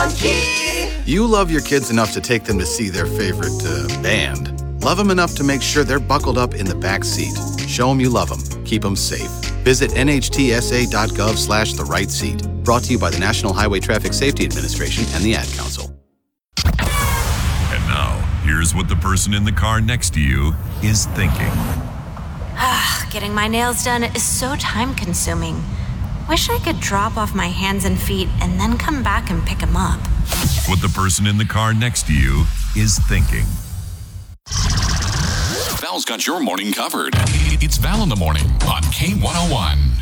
Monkey! You love your kids enough to take them to see their favorite band. Love them enough to make sure they're buckled up in the back seat. Show them you love them. Keep them safe. Visit nhtsa.gov/the-right-seat. Brought to you by the National Highway Traffic Safety Administration and the Ad Council. And now, here's what the person in the car next to you is thinking. Getting my nails done is so time-consuming. Wish I could drop off my hands and feet and then come back and pick them up. What the person in the car next to you is thinking. Val's got your morning covered. It's Val in the Morning on K101.